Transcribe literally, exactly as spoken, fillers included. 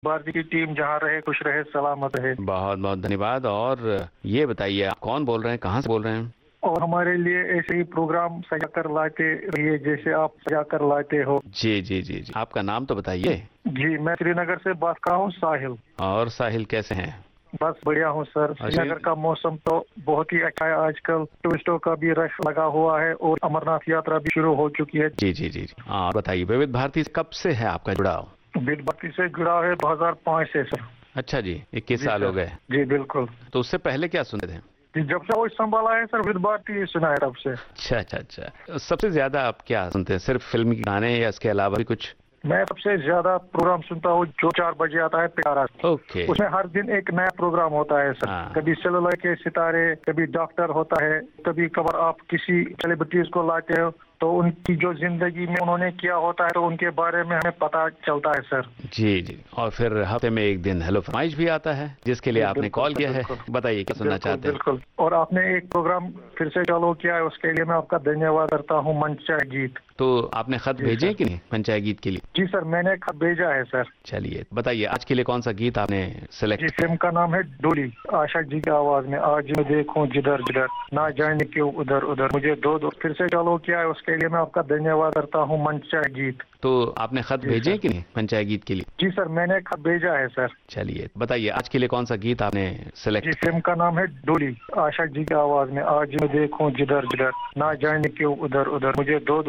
भारतीय की टीम जहाँ रहे, खुश रहे, सलामत रहे। बहुत बहुत धन्यवाद। और ये बताइए, आप कौन बोल रहे हैं, कहाँ से बोल रहे हैं? और हमारे लिए ऐसे ही प्रोग्राम सजा कर लाते रहिए जैसे आप सजा कर लाते हो। जी जी जी जी, आपका नाम तो बताइए। जी, मैं श्रीनगर से बात कर रहा हूँ, साहिल। और साहिल कैसे हैं? बस बढ़िया हूँ सर। श्रीनगर का मौसम तो बहुत ही अच्छा है। आजकल टूरिस्टों का भी रश लगा हुआ है और अमरनाथ यात्रा भी शुरू हो चुकी है। जी जी जी जी। हाँ बताइए, विविध भारती से कब से है आपका जुड़ाव? विविध भारती से जुड़ा है दो हज़ार पाँच से सर। अच्छा जी, इक्कीस साल हो गए। जी बिल्कुल। तो उससे पहले क्या सुनते थे? जी, जब से वो संभाला है सर, विविध भारती सुना है तब से। अच्छा अच्छा अच्छा। सबसे ज्यादा आप क्या सुनते हैं, सिर्फ फिल्मी गाने या इसके अलावा भी कुछ? मैं सबसे ज्यादा प्रोग्राम सुनता हूँ जो चार बजे आता है प्यारा। ओके। उसमें हर दिन एक नया प्रोग्राम होता है सर। हाँ। कभी सेलुलर के सितारे, कभी डॉक्टर होता है, कभी कबर आप किसी सेलिब्रिटीज को लाते हो तो उनकी जो जिंदगी में उन्होंने किया होता है तो उनके बारे में हमें पता चलता है सर। जी जी। और फिर हफ्ते में एक दिन हेलो फरमाइश भी आता है जिसके लिए आपने कॉल किया है। बताइए क्या सुनना चाहते हैं? बिल्कुल। और आपने एक प्रोग्राम फिर से चालू किया है, उसके लिए मैं आपका धन्यवाद करता हूँ। मंचा गीत। तो आपने खत भेजे कि नहीं पंचायत गीत के लिए? जी सर, मैंने खत भेजा है सर। चलिए बताइए, आज के लिए कौन सा गीत आपने सिलेक्ट? जी, फिल्म का नाम है डोली। आशा जी की आवाज में, आज मैं देखूं जिधर जिधर, ना जाने क्यों उधर उधर, मुझे दो दो फिर से चालू किया है, उसके लिए मैं आपका धन्यवाद करता हूँ। मंचा गीत। तो आपने खत भेजे कि नहीं पंचायत गीत के लिए? जी सर, मैंने खत भेजा है सर। चलिए बताइए, आज के लिए कौन सा गीत आपने सिलेक्ट? जी, फिल्म का नाम है डोली। आशा जी की आवाज में, आज मैं देखूं जिधर जिधर, ना जाने क्यों उधर उधर, मुझे दो